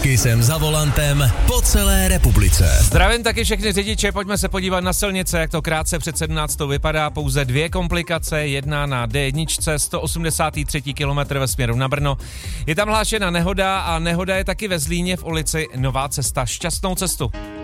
Kysem za volantem po celé republice. Zdravím taky všechny řidiče, pojďme se podívat na silnice, jak to krátce před 17. vypadá. Pouze 2 komplikace, jedna na D1, 183. kilometr ve směru na Brno. Je tam hlášena nehoda a nehoda je taky ve Zlíně v ulici Nová Cesta. Šťastnou cestu.